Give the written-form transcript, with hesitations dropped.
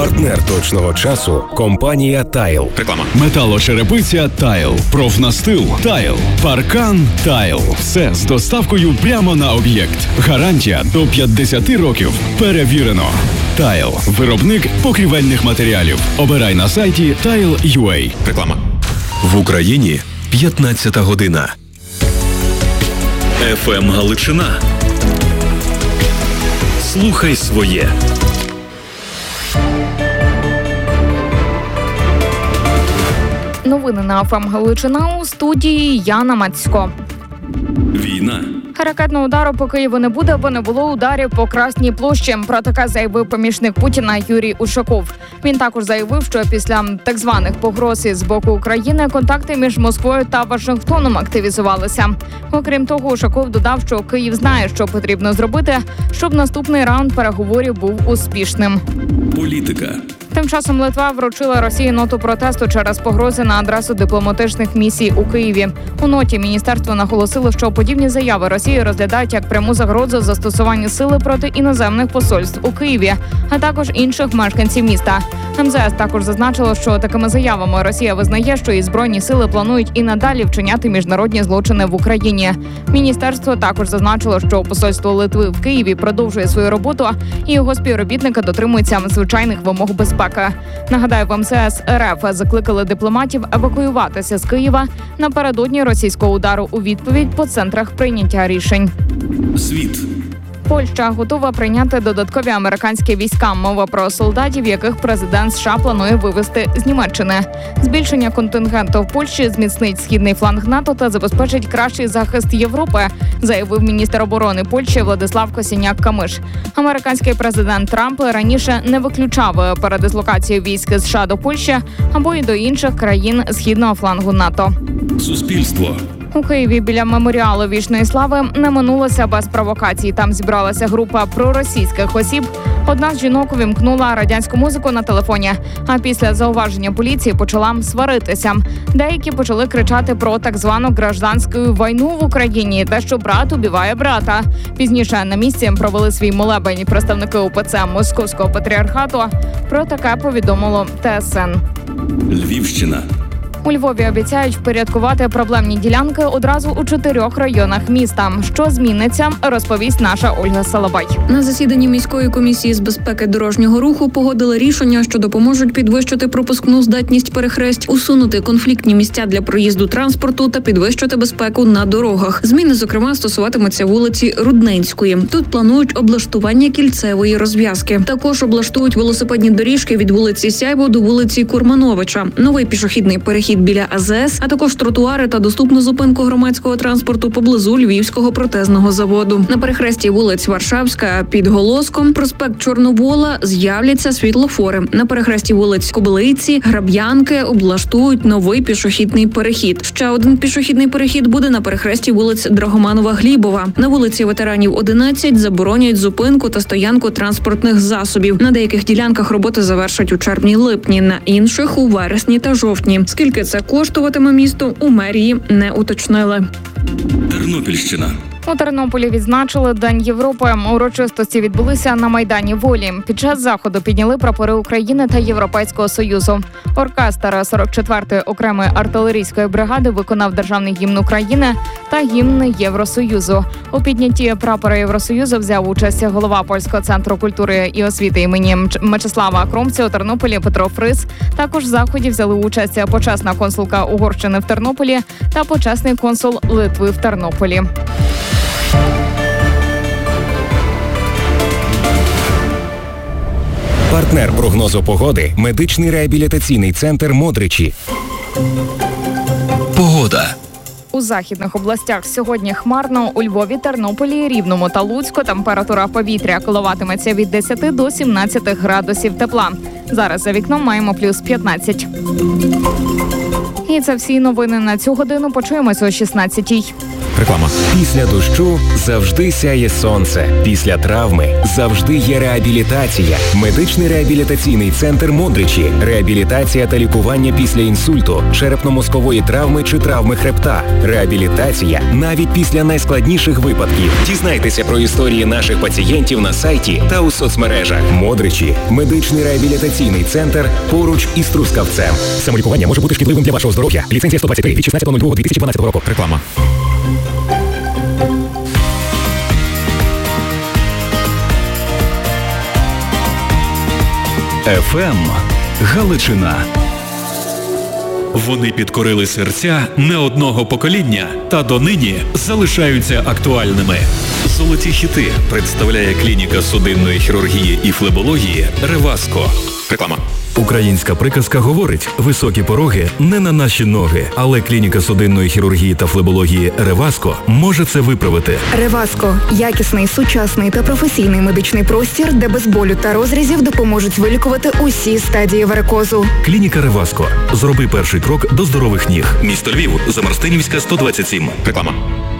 Партнер точного часу – компанія «Тайл». Реклама. Металошерепиця «Тайл». Профнастил «Тайл». Паркан «Тайл». Все з доставкою прямо на об'єкт. Гарантія до 50 років. Перевірено. «Тайл». Виробник покрівельних матеріалів. Обирай на сайті Tile.ua. Реклама. В Україні 15 година. ФМ Галичина. Слухай своє. Новини на ФМ Галичина, у студії Яна Мацько. Війна. Ракетного удару по Києву не буде, бо не було ударів по Красній площі. Про таке заявив помічник Путіна Юрій Ушаков. Він також заявив, що після так званих погроз з боку України контакти між Москвою та Вашингтоном активізувалися. Окрім того, Ушаков додав, що Київ знає, що потрібно зробити, щоб наступний раунд переговорів був успішним. Політика. Тим часом Литва вручила Росії ноту протесту через погрози на адресу дипломатичних місій у Києві. У ноті міністерство наголосило, що подібні заяви Росії розглядають як пряму загрозу застосування сили проти іноземних посольств у Києві, а також інших мешканців міста. МЗС також зазначило, що такими заявами Росія визнає, що її збройні сили планують і надалі вчиняти міжнародні злочини в Україні. Міністерство також зазначило, що посольство Литви в Києві продовжує свою роботу і його співробітники дотримуються звичайних вимог безпеки. Нагадаю, в МЗС РФ закликали дипломатів евакуюватися з Києва напередодні російського удару у відповідь по центрах прийняття рішень. Світ. Польща готова прийняти додаткові американські війська. Мова про солдатів, яких президент США планує вивезти з Німеччини. Збільшення контингенту в Польщі зміцнить східний фланг НАТО та забезпечить кращий захист Європи, заявив міністр оборони Польщі Владислав Косіняк-Камиш. Американський президент Трамп раніше не виключав передислокацію військ США до Польщі або й до інших країн східного флангу НАТО. Суспільство. У Києві біля меморіалу Вічної слави не минулося без провокацій. Там зібралася група проросійських осіб. Одна з жінок увімкнула радянську музику на телефоні, а після зауваження поліції почала сваритися. Деякі почали кричати про так звану гражданську війну в Україні та що брат убиває брата. Пізніше на місці провели свій молебень представники УПЦ Московського патріархату. Про таке повідомило ТСН. Львівщина. У Львові обіцяють впорядкувати проблемні ділянки одразу у 4 районах міста. Що зміниться, розповість наша Ольга Салабай. На засіданні міської комісії з безпеки дорожнього руху погодили рішення, що допоможуть підвищити пропускну здатність перехресть, усунути конфліктні місця для проїзду транспорту та підвищити безпеку на дорогах. Зміни, зокрема, стосуватимуться вулиці Рудненської. Тут планують облаштування кільцевої розв'язки. Також облаштують велосипедні доріжки від вулиці Сяйво до вулиці Курмановича. Новий пішохідний перехід біля АЗС, а також тротуари та доступну зупинку громадського транспорту поблизу Львівського протезного заводу. На перехресті вулиць Варшавська під Голоском, проспект Чорновола з'являться світлофори. На перехресті вулиць Кобилиці, Граб'янки облаштують новий пішохідний перехід. Ще один пішохідний перехід буде на перехресті вулиць Драгоманова-Глібова. На вулиці Ветеранів 11 заборонять зупинку та стоянку транспортних засобів. На деяких ділянках роботи завершать у червні-липні, на інших – у вересні та жовтні. Скільки це коштуватиме місту, у мерії не уточнили. Тернопільщина. У Тернополі відзначили День Європи. Урочистості відбулися на Майдані Волі. Під час заходу підняли прапори України та Європейського Союзу. Оркестр 44-ї окремої артилерійської бригади виконав державний гімн України та гімн Євросоюзу. У піднятті прапора Євросоюзу взяв участь голова Польського центру культури і освіти імені Мечислава Кромця у Тернополі Петро Фрис. Також в заході взяли участь почесна консулка Угорщини в Тернополі та почесний консул Литви в Тернополі. Партнер прогнозу погоди – медичний реабілітаційний центр «Модричі». Погода. У західних областях сьогодні хмарно, у Львові, Тернополі, Рівному та Луцьку температура повітря коливатиметься від 10 до 17 градусів тепла. Зараз за вікном маємо плюс 15. І це всі новини на цю годину. Почуємося о 16-й. Реклама. Після дощу завжди сяє сонце. Після травми завжди є реабілітація. Медичний реабілітаційний центр Модричі. Реабілітація та лікування після інсульту, черепно-мозкової травми чи травми хребта. Реабілітація навіть після найскладніших випадків. Дізнайтеся про історії наших пацієнтів на сайті та у соцмережах. Модричі. Медичний реабілітаційний центр поруч із Трускавцем. Самолікування може бути шкідливим для вашого здоров'я. Ліцензія 123 від 16.02.2012 року. Реклама. ФМ Галичина. Вони підкорили серця не одного покоління та донині залишаються актуальними. Золоті хіти представляє клініка судинної хірургії і флебології «Реваско». Реклама. Українська приказка говорить: високі пороги не на наші ноги, але клініка судинної хірургії та флебології «Реваско» може це виправити. «Реваско» – якісний, сучасний та професійний медичний простір, де без болю та розрізів допоможуть вилікувати усі стадії варикозу. Клініка «Реваско». Зроби перший крок до здорових ніг. Місто Львів, Замарстинівська, 127. Реклама.